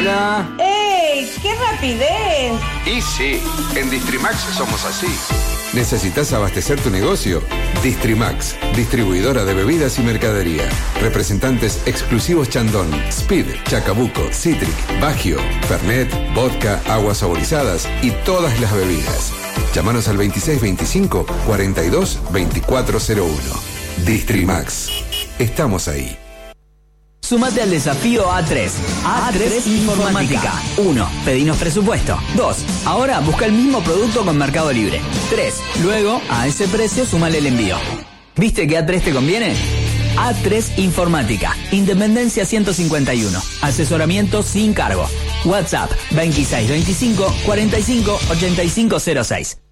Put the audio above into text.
Hola. ¡Ey! ¡Qué rapidez! Y sí, en Distrimax somos así. ¿Necesitas abastecer tu negocio? Distrimax, distribuidora de bebidas y mercadería. Representantes exclusivos Chandon, Speed, Chacabuco, Citric, Bagio, Fernet, vodka, aguas saborizadas y todas las bebidas. Llámanos al 2625 42 2401. Distrimax. Estamos ahí. Sumate al desafío A3. A3 Informática. 1. Pedinos presupuesto. 2. Ahora busca el mismo producto con Mercado Libre. 3. Luego, a ese precio, súmale el envío. ¿Viste que A3 te conviene? A3 Informática. Independencia 151. Asesoramiento sin cargo. WhatsApp 2625 45 8506.